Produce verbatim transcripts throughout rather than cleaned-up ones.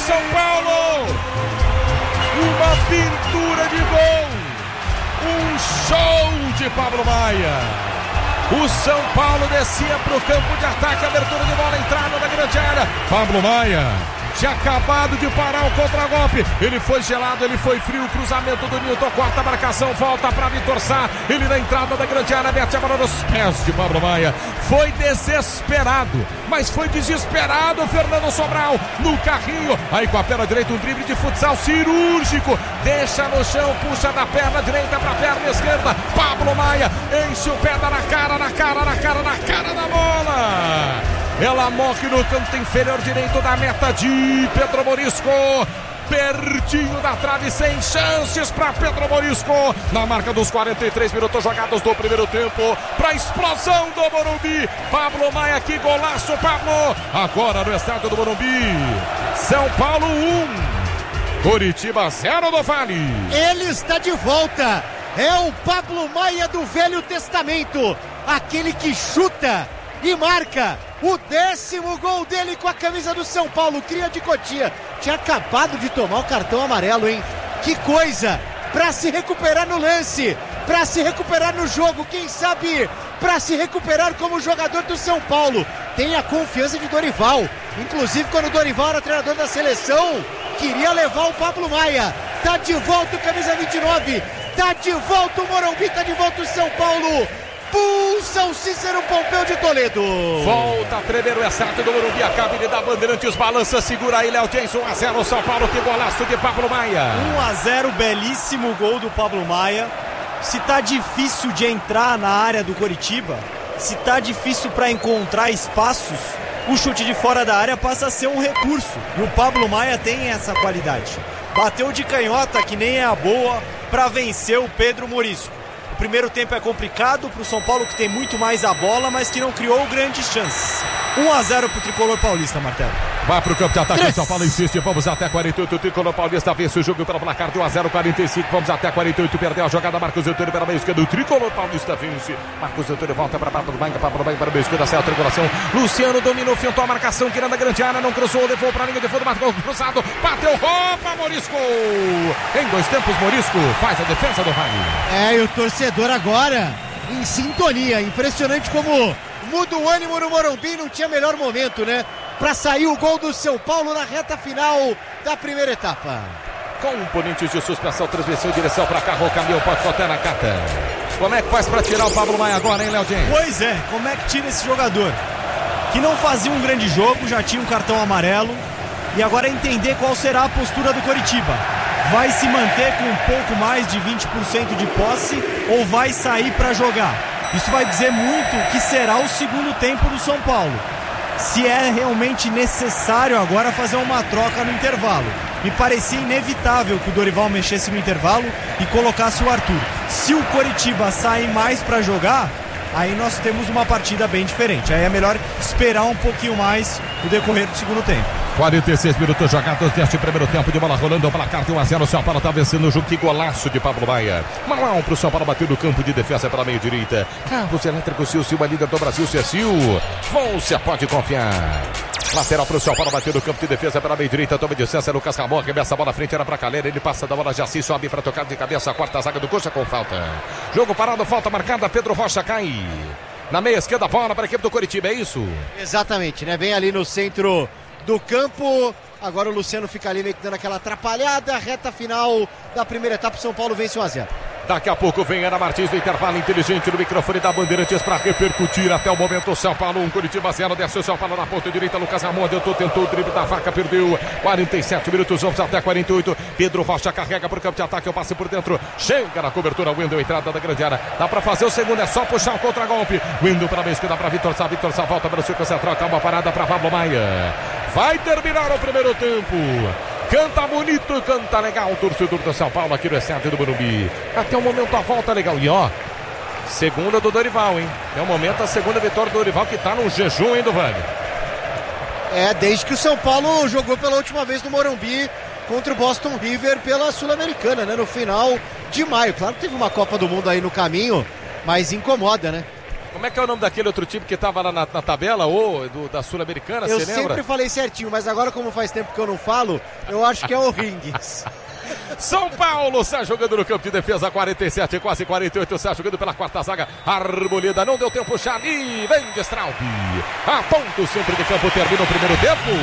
São Paulo. Uma pintura de gol. Um show de Pablo Maia. O São Paulo descia para o campo de ataque, abertura de bola, entrada da grande área. Pablo Maia tinha acabado de parar o contragolpe. Ele foi gelado, ele foi frio. Cruzamento do Nilton, corta a marcação, volta para Vitor Sá. Ele na entrada da grande área, mete a bola nos pés de Pablo Maia. Foi desesperado, mas foi desesperado o Fernando Sobral no carrinho. Aí com a perna direita, um drible de futsal cirúrgico. Deixa no chão, puxa da perna direita para a perna esquerda. Pablo Maia enche o pé, dá na cara, na cara, na cara, na cara da bola. Ela morre no canto inferior direito da meta de Pedro Morisco. Pertinho da trave, sem chances para Pedro Morisco. Na marca dos quarenta e três minutos jogados do primeiro tempo. Para explosão do Morumbi. Pablo Maia, que golaço, Pablo. Agora no estádio do Morumbi. São Paulo um. Coritiba zero do Vale. Ele está de volta. É o Pablo Maia do Velho Testamento. Aquele que chuta e marca o décimo gol dele com a camisa do São Paulo. Cria de Cotia. Tinha acabado de tomar o cartão amarelo, hein? Que coisa! Pra se recuperar no lance, pra se recuperar no jogo, quem sabe pra se recuperar como jogador do São Paulo. Tem a confiança de Dorival. Inclusive quando o Dorival era treinador da seleção, queria levar o Pablo Maia. Tá de volta o camisa vinte e nove. Tá de volta o Morumbi, tá de volta o São Paulo. Pulsa o Cícero Pompeu de Toledo. Volta a tremer o estádio do Morumbi. A cabine da Bandeirantes balança, segura aí Léo James. um a zero São Paulo, que golaço de Pablo Maia. um a zero, belíssimo gol do Pablo Maia. Se tá difícil de entrar na área do Coritiba, se tá difícil para encontrar espaços, o chute de fora da área passa a ser um recurso. E o Pablo Maia tem essa qualidade. Bateu de canhota, que nem é a boa, para vencer o Pedro Morisco. O primeiro tempo é complicado para o São Paulo, que tem muito mais a bola, mas que não criou grandes chances. um a zero para o Tricolor Paulista, Martelo. Vai para o campo de ataque, o São Paulo insiste, vamos até quarenta e oito, o Tricolor Paulista vence o jogo pelo placar de um a zero, quarenta e cinco, vamos até quarenta e oito, perdeu a jogada, Marcos Antônio pela meia esquerda, o Tricolor Paulista vence, Marcos Antônio volta para Pablo Maia, Pablo Maia para a meia esquerda, sai a triangulação, Luciano dominou, fintou a marcação, querendo a grande área, não cruzou, levou para a linha de fundo, marcou cruzado, bateu, roupa, Morisco, em dois tempos, Morisco faz a defesa do Vale. É, e o torcedor agora em sintonia, impressionante como muda o ânimo no Morumbi, não tinha melhor momento, né? Para sair o gol do São Paulo na reta final da primeira etapa. Componentes de suspensão, transmissão em direção para carro, o caminhão pode soltar na cata. Como é que faz para tirar o Pablo Maia agora, hein, Léo James? Pois é, como é que tira esse jogador? Que não fazia um grande jogo, já tinha um cartão amarelo, e agora é entender qual será a postura do Coritiba. Vai se manter com um pouco mais de vinte por cento de posse ou vai sair para jogar? Isso vai dizer muito o que será o segundo tempo do São Paulo. Se é realmente necessário agora fazer uma troca no intervalo. Me parecia inevitável que o Dorival mexesse no intervalo e colocasse o Arthur. Se o Coritiba sair mais para jogar, aí nós temos uma partida bem diferente. Aí é melhor esperar um pouquinho mais o decorrer do segundo tempo. quarenta e seis minutos jogados neste primeiro tempo, de bola rolando, o placar de um a zero, o São Paulo está vencendo o jogo, que golaço de Pablo Maia. Malão para o São Paulo, bater no campo de defesa pela meia direita. Carros Elétricos Sil, Silva, líder do Brasil, Cecil. Você pode confiar. Lateral para o São Paulo, bateu no campo de defesa pela meia direita, toma de distância, Lucas Ramon, arremessa a bola à frente, era para Calera, ele passa da bola, Jaci, sobe para tocar de cabeça, a quarta zaga do Coxa com falta. Jogo parado, falta marcada, Pedro Rocha cai. Na meia esquerda, bola para a equipe do Coritiba, é isso? Exatamente, né? Bem ali no centro do campo. Agora o Luciano fica ali meio que dando aquela atrapalhada. Reta final da primeira etapa, o São Paulo vence um a zero. Daqui a pouco vem Ana Martins do intervalo inteligente no microfone da Bandeirantes para repercutir até o momento. São Paulo um, Coritiba zero, desce o São Paulo na ponta direita, Lucas Ramon tentou, tentou o drible da faca, perdeu. quarenta e sete minutos, vamos até quarenta e oito. Pedro Rocha carrega para o campo de ataque, o passe por dentro, chega na cobertura, Wendel, entrada da grande área, dá para fazer o segundo, é só puxar o contra-golpe. Wendel para a esquerda, para Vitor Sá, Vitor Sá volta para o círculo central, calma, parada para Pablo Maia. Vai terminar o primeiro tempo. Canta bonito, canta legal o torcedor do São Paulo aqui no estádio do Morumbi. Até o momento a volta legal. E ó, segunda do Dorival, hein? É o momento a segunda vitória do Dorival, que tá num jejum, hein, do Vale? É, desde que o São Paulo jogou pela última vez no Morumbi contra o Boston River pela Sul-Americana, né? No final de maio. Claro que teve uma Copa do Mundo aí no caminho, mas incomoda, né? Como é que é o nome daquele outro time que estava lá na, na tabela, ou do, da Sul-Americana, você lembra? Eu sempre falei certinho, mas agora como faz tempo que eu não falo, eu acho que é o Rings. São Paulo sai jogando no campo de defesa, quarenta e sete, quase quarenta e oito, sai jogando pela quarta zaga, Arboleda, não deu tempo, Xali, vem de Straub, aponta o centro de campo, termina o primeiro tempo.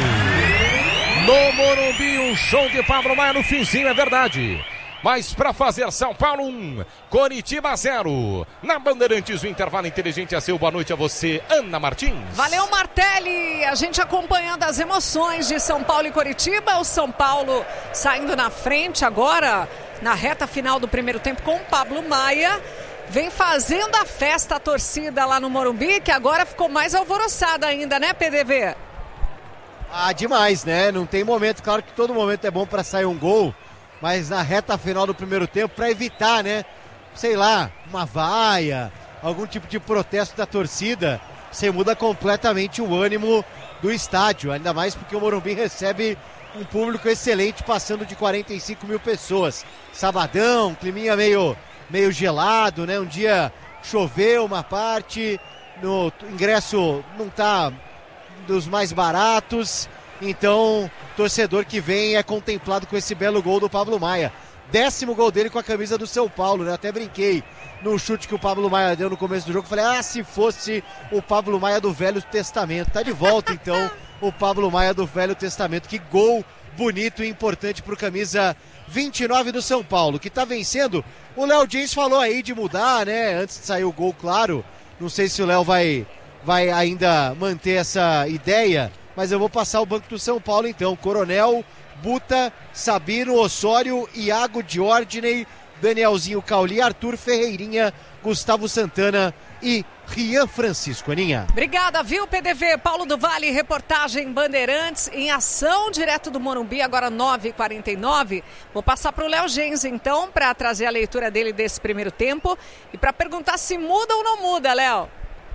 No Morumbi, um show de Pablo Maia no finzinho, é verdade. Mas para fazer São Paulo um, Coritiba zero. Na Bandeirantes, o intervalo inteligente é seu. Boa noite a você, Ana Martins. Valeu, Martelli. A gente acompanhando as emoções de São Paulo e Coritiba. O São Paulo saindo na frente agora, na reta final do primeiro tempo, com o Pablo Maia. Vem fazendo a festa a torcida lá no Morumbi, que agora ficou mais alvoroçada ainda, né, P D V? Ah, demais, né? Não tem momento, claro que todo momento é bom para sair um gol. Mas na reta final do primeiro tempo, para evitar, né, sei lá, uma vaia, algum tipo de protesto da torcida, você muda completamente o ânimo do estádio, ainda mais porque o Morumbi recebe um público excelente, passando de quarenta e cinco mil pessoas. Sabadão, climinha meio, meio gelado, né, um dia choveu uma parte, no ingresso não tá dos mais baratos. Então, torcedor que vem é contemplado com esse belo gol do Pablo Maia. Décimo gol dele com a camisa do São Paulo, né? Até brinquei no chute que o Pablo Maia deu no começo do jogo. Falei, ah, se fosse o Pablo Maia do Velho Testamento. Tá de volta, então, o Pablo Maia do Velho Testamento. Que gol bonito e importante pro camisa vinte e nove do São Paulo, que tá vencendo. O Léo James falou aí de mudar, né? Antes de sair o gol, claro. Não sei se o Léo vai, vai ainda manter essa ideia. Mas eu vou passar o banco do São Paulo então. Coronel, Buta, Sabino, Osório, Iago Diordiney, Danielzinho Cauli, Arthur Ferreirinha, Gustavo Santana e Rian Francisco. Aninha. Obrigada, viu, P D V? Paulo do Vale, reportagem Bandeirantes em ação, direto do Morumbi, agora nove e quarenta e nove. Vou passar para o Léo Gens, então, para trazer a leitura dele desse primeiro tempo e para perguntar se muda ou não muda, Léo.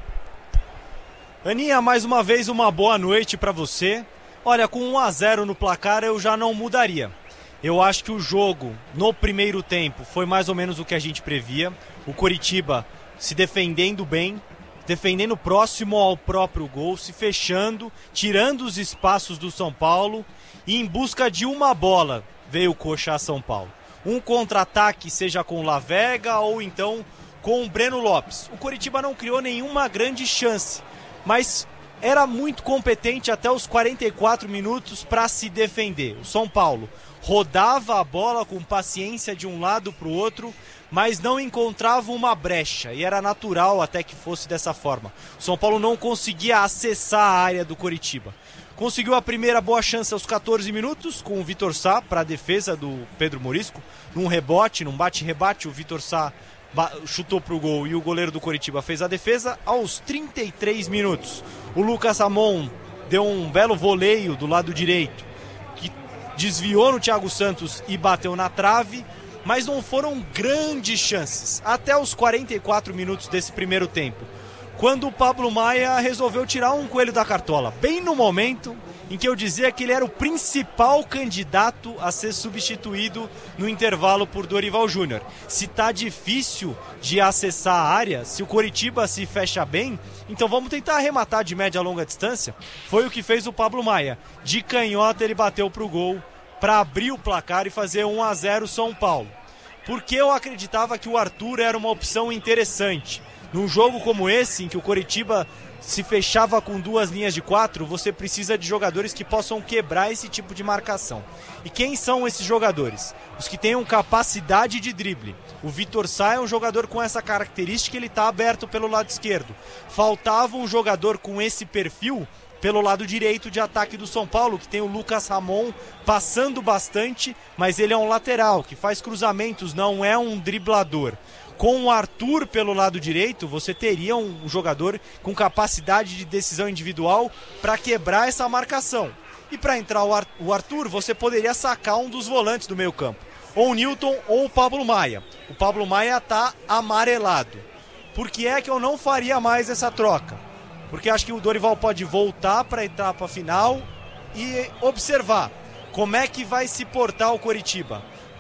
Aninha, mais uma vez uma boa noite para você. Olha, com um a zero no placar eu já não mudaria. Eu acho que o jogo no primeiro tempo foi mais ou menos o que a gente previa. O Coritiba se defendendo bem, defendendo próximo ao próprio gol, se fechando, tirando os espaços do São Paulo e em busca de uma bola veio o Coxa a São Paulo. Um contra-ataque, seja com o Lavega ou então com o Breno Lopes. O Coritiba não criou nenhuma grande chance, mas era muito competente até os quarenta e quatro minutos para se defender. O São Paulo rodava a bola com paciência de um lado para o outro, mas não encontrava uma brecha, e era natural até que fosse dessa forma. O São Paulo não conseguia acessar a área do Coritiba. Conseguiu a primeira boa chance aos catorze minutos, com o Vitor Sá para a defesa do Pedro Morisco. Num rebote, num bate-rebate, o Vitor Sá chutou pro gol e o goleiro do Coritiba fez a defesa. Aos trinta e três minutos, o Lucas Ramon deu um belo voleio do lado direito, que desviou no Thiago Santos e bateu na trave, mas não foram grandes chances até os quarenta e quatro minutos desse primeiro tempo, quando o Pablo Maia resolveu tirar um coelho da cartola, bem no momento em que eu dizia que ele era o principal candidato a ser substituído no intervalo por Dorival Júnior. Se tá difícil de acessar a área, se o Coritiba se fecha bem, então vamos tentar arrematar de média a longa distância. Foi o que fez o Pablo Maia. De canhota ele bateu pro gol para abrir o placar e fazer um a zero São Paulo. Porque eu acreditava que o Arthur era uma opção interessante. Num jogo como esse, em que o Coritiba se fechava com duas linhas de quatro, você precisa de jogadores que possam quebrar esse tipo de marcação. E quem são esses jogadores? Os que tenham capacidade de drible. O Vitor Sá é um jogador com essa característica, ele está aberto pelo lado esquerdo. Faltava um jogador com esse perfil pelo lado direito de ataque do São Paulo, que tem o Lucas Ramon passando bastante, mas ele é um lateral, que faz cruzamentos, não é um driblador. Com o Arthur pelo lado direito, você teria um jogador com capacidade de decisão individual para quebrar essa marcação. E para entrar o Arthur, você poderia sacar um dos volantes do meio campo, ou o Newton ou o Pablo Maia. O Pablo Maia está amarelado. Por que é que eu não faria mais essa troca? Porque acho que o Dorival pode voltar para a etapa final e observar como é que vai se portar o Coritiba.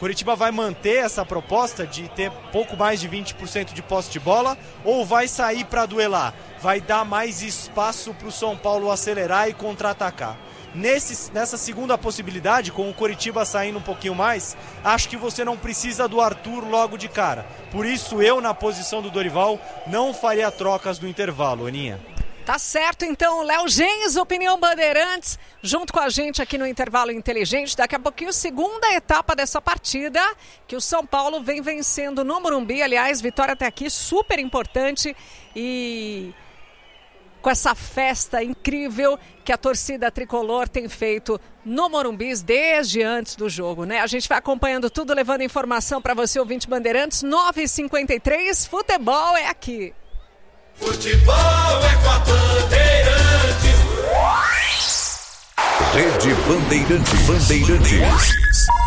Coritiba vai manter essa proposta de ter pouco mais de vinte por cento de posse de bola ou vai sair para duelar? Vai dar mais espaço para o São Paulo acelerar e contra-atacar? Nesse, nessa segunda possibilidade, com o Coritiba saindo um pouquinho mais, acho que você não precisa do Arthur logo de cara. Por isso eu, na posição do Dorival, não faria trocas no intervalo, Aninha. Tá certo, então, Léo Gens, Opinião Bandeirantes, junto com a gente aqui no Intervalo Inteligente. Daqui a pouquinho, segunda etapa dessa partida, que o São Paulo vem vencendo no Morumbi. Aliás, vitória até aqui super importante e com essa festa incrível que a torcida tricolor tem feito no Morumbi desde antes do jogo, né? A gente vai acompanhando tudo, levando informação para você, ouvinte Bandeirantes. nove e cinquenta e três, futebol é aqui. Futebol é com a Bandeirantes. Rede Bandeirantes. Bandeirantes.